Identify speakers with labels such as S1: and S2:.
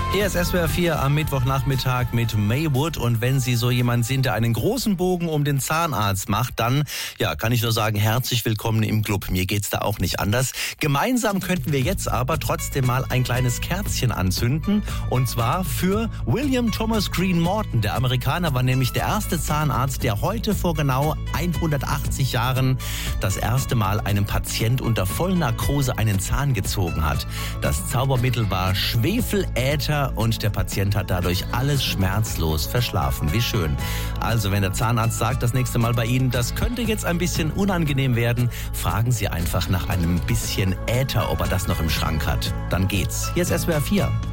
S1: Hier ist SWR 4 am Mittwochnachmittag mit Maywood. Und wenn Sie so jemand sind, der einen großen Bogen um den Zahnarzt macht, dann kann ich nur sagen, herzlich willkommen im Club. Mir geht's da auch nicht anders. Gemeinsam könnten wir jetzt aber trotzdem mal ein kleines Kerzchen anzünden. Und zwar für William Thomas Green Morton. Der Amerikaner war nämlich der erste Zahnarzt, der heute vor genau 180 Jahren das erste Mal einem Patient unter Vollnarkose einen Zahn gezogen hat. Das Zaubermittel war Schwefeläther und der Patient hat dadurch alles schmerzlos verschlafen. Wie schön. Also, wenn der Zahnarzt sagt, das nächste Mal bei Ihnen, das könnte jetzt ein bisschen unangenehm werden, fragen Sie einfach nach einem bisschen Äther, ob er das noch im Schrank hat. Dann geht's. Hier ist SWR 4.